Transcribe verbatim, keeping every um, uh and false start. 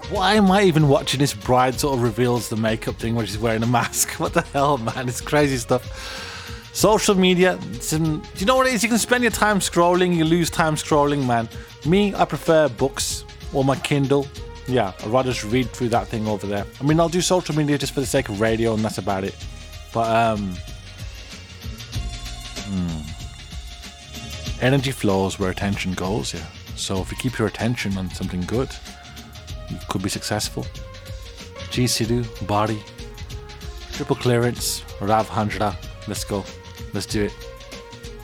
Why am I even watching this? Bride sort of reveals the makeup thing where she's wearing a mask. What the hell, man? It's crazy stuff. Social media. Some, do you know what it is? You can spend your time scrolling. You lose time scrolling, man. Me, I prefer books or my Kindle. Yeah, I'd rather just read through that thing over there. I mean, I'll do social media just for the sake of radio, and that's about it. But, um... Hmm, energy flows where attention goes, yeah. So if you keep your attention on something good, you could be successful. G Sidhu, Body, Triple Clearance, Rav Handra. Let's go. Let's do it.